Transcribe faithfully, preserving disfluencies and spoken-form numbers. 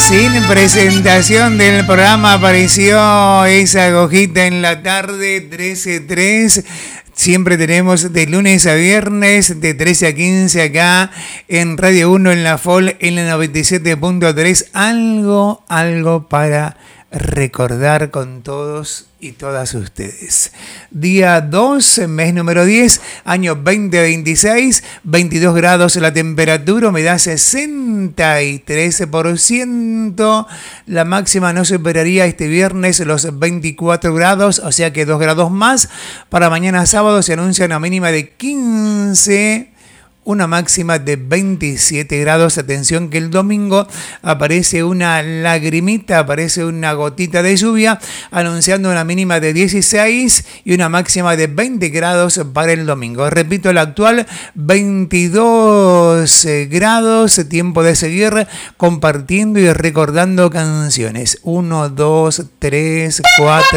Sin presentación del programa apareció esa gojita en la tarde, trece tres. Siempre tenemos de lunes a viernes, de trece a quince acá en Radio uno en la F O L, en la noventa y siete punto tres. Algo, algo para recordar con todos y todas ustedes. Día dos, mes número diez, año veinte veintiséis, veintidós grados la temperatura, humedad sesenta y tres por ciento. La máxima no superaría este viernes los veinticuatro grados, o sea que dos grados más. Para mañana sábado se anuncia una mínima de quince, una máxima de veintisiete grados. Atención que el domingo aparece una lagrimita, aparece una gotita de lluvia, anunciando una mínima de dieciséis y una máxima de veinte grados para el domingo. Repito, la actual veintidós grados, tiempo de seguir compartiendo y recordando canciones. uno, dos, tres, cuatro...